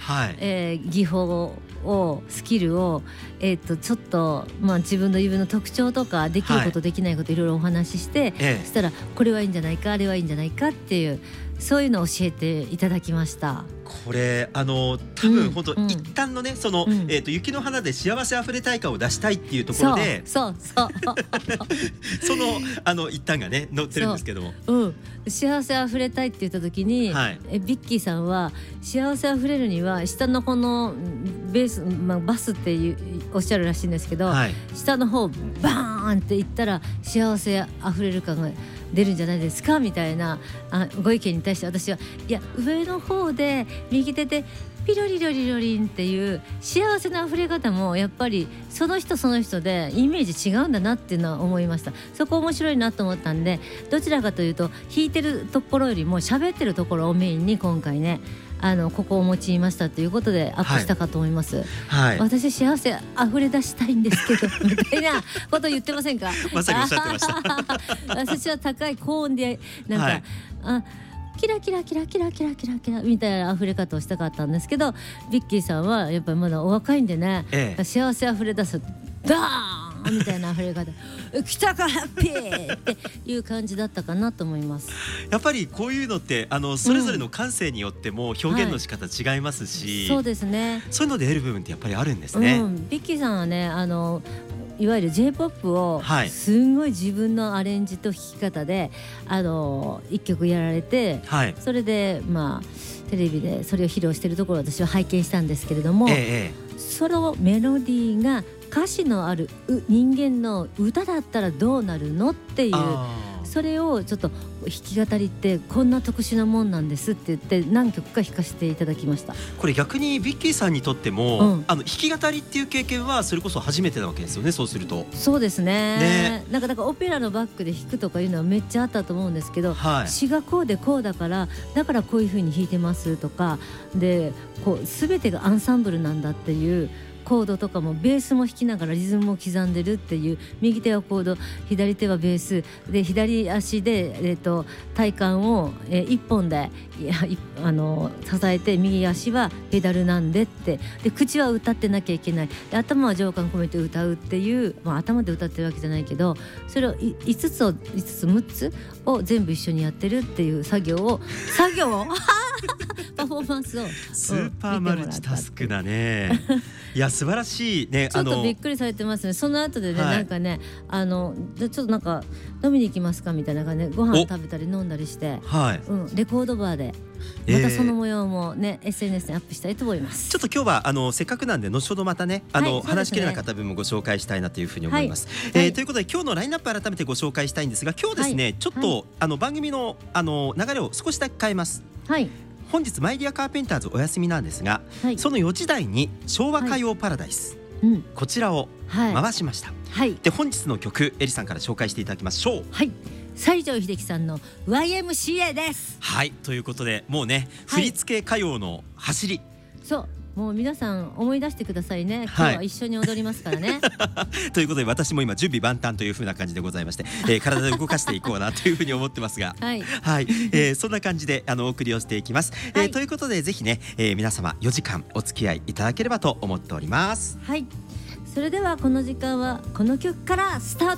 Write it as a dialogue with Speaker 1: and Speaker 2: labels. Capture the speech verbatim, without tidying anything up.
Speaker 1: はい、
Speaker 2: えー、技法をスキルを、えー、とちょっと、まあ、自分の指の特徴とかできること、はい、できないこといろいろお話しして、ええ、そしたらこれはいいんじゃないかあれはいいんじゃないかっていうそういうのを教えていただきました。
Speaker 1: これあの多分本当、
Speaker 2: うん、
Speaker 1: 一旦のねその、
Speaker 2: うん
Speaker 1: えー、と雪の花で幸せあふれたい感を出したいっていうところで
Speaker 2: そうそうそう
Speaker 1: そのあの一旦がね載ってるんですけども、
Speaker 2: う、うん、幸せあふれたいって言った時に、はい、えビッキーさんは幸せあふれるには下のこのベース、まあ、バスっていうおっしゃるらしいんですけど、はい、下の方バーンっていったら幸せあふれる感が出るんじゃないですかみたいなあご意見に対して私はいや上の方で右手でピロリロリロリンっていう幸せな溢れ方もやっぱりその人その人でイメージ違うんだなっていうのは思いました。そこ面白いなと思ったんでどちらかというと弾いてるところよりも喋ってるところをメインに今回ねあのここを用いましたということでアップしたかと思います、はいはい、私幸せ溢れ出したいんですけどみたいなこと言ってませんか
Speaker 1: まさにおっしゃってました
Speaker 2: 私は高い高音でなんか、はい、あキラキラキラキラキラキラキラみたいな溢れ方をしたかったんですけどビッキーさんはやっぱりまだお若いんでね、ええ、幸せ溢れ出すダーンみたいな溢れ方来たかハッピーっていう感じだったかなと思います。
Speaker 1: やっぱりこういうのってあのそれぞれの感性によっても表現の仕方違いますし、
Speaker 2: はい、そうですね
Speaker 1: そういうので得る部分ってやっぱりあるんですね、
Speaker 2: うん、ビッキーさんはねあのいわゆる ジェイポップ をすんごい自分のアレンジと弾き方であの一曲やられて、はい、それでまあテレビでそれを披露しているところを私は拝見したんですけれども、ええ、そのメロディーが歌詞のある人間の歌だったらどうなるのっていうそれをちょっと弾き語りってこんな特殊なもんなんですって言って何曲か弾かせていただきました。
Speaker 1: これ逆にビッキーさんにとっても、うん、あの弾き語りっていう経験はそれこそ初めてなわけですよね。そうすると
Speaker 2: そうです ね, ねなんかだからオペラのバックで弾くとかいうのはめっちゃあったと思うんですけど、はい、詩がこうでこうだからだからこういう風に弾いてますとかでこう全てがアンサンブルなんだっていうコードとかもベースも弾きながらリズムも刻んでるっていう右手はコード左手はベースで左足で、えー、と体幹を、えー、一本でいやいあの支えて右足はペダルなんでってで口は歌ってなきゃいけないで頭は情感込めて歌うっていう、まあ、頭で歌ってるわけじゃないけどそれをいつつをいつつむっつを全部一緒にやってるっていう作業を作業をパフォーマンスを
Speaker 1: スーパーマルチタスクだねいや素晴らしいね。
Speaker 2: ちょっとびっくりされてますね。その後でね、はい、なんかねあのちょっとなんか飲みに行きますかみたいな感じでご飯食べたり飲んだりして、はいうん、レコードバーでまたその模様もね、えー、エスエヌエス にアップしたいと思います。
Speaker 1: ちょっと今日はあのせっかくなんで後ほどまたねあの、はい、話しきれなかった分もご紹介したいなというふうに思います、はいえー、ということで今日のラインナップ改めてご紹介したいんですが今日ですね、はい、ちょっと、はい、あの番組の、あの流れを少しだけ変えます。はい本日マイディアカーペンターズお休みなんですが、はい、そのよじ台に昭和歌謡パラダイス、はいうん、こちらを回しました、はい、で本日の曲エリさんから紹介していただきましょう。
Speaker 2: はい西城秀樹さんの ワイエムシーエー です。
Speaker 1: はいということでもうね振り付け歌謡の走り、はい、
Speaker 2: そうもう皆さん思い出してくださいね。今日は一緒に踊りますからね、
Speaker 1: はい、ということで私も今準備万端という風な感じでございまして、えー、体で動かしていこうなというふうに思ってますがはい、はいえー、そんな感じであのお送りをしていきます、はいえー、ということでぜひね、えー、皆様よじかんお付き合いいただければと思っております。
Speaker 2: はいそれではこの時間はこの曲からスタート。